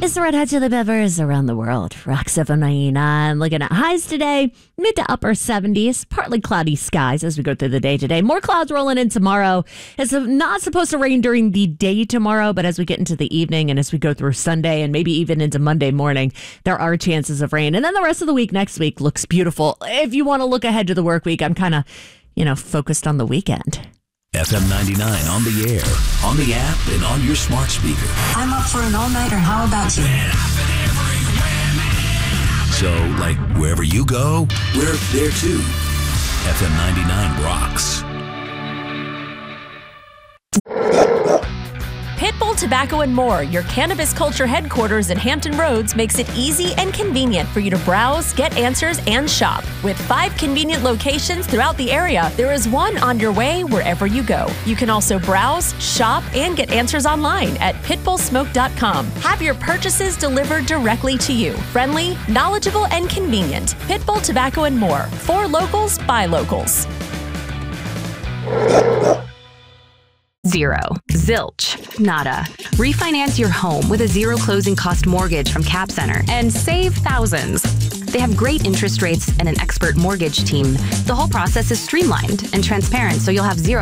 It's the Red Hot Chili Peppers around the world. Rock 799. Looking at highs today, mid to upper 70s. Partly cloudy skies as we go through the day today. More clouds rolling in tomorrow. It's not supposed to rain during the day tomorrow, but as we get into the evening and as we go through Sunday and maybe even into Monday morning, there are chances of rain. And then the rest of the week next week looks beautiful. If you want to look ahead to the work week, I'm kind of, focused on the weekend. FM 99 on the air, on the app, and on your smart speaker. I'm up for an all-nighter. How about you? So, like, wherever you go, we're there too. FM 99 rocks. Pitbull Tobacco and More, your cannabis culture headquarters in Hampton Roads, makes it easy and convenient for you to browse, get answers, and shop. With 5 convenient locations throughout the area, there is one on your way wherever you go. You can also browse, shop, and get answers online at pitbullsmoke.com. Have your purchases delivered directly to you. Friendly, knowledgeable, and convenient. Pitbull Tobacco and More. For locals, by locals. Zero. Zilch. Nada. Refinance your home with a zero closing cost mortgage from Cap Center and save thousands. They have great interest rates and an expert mortgage team. The whole process is streamlined and transparent, so you'll have zero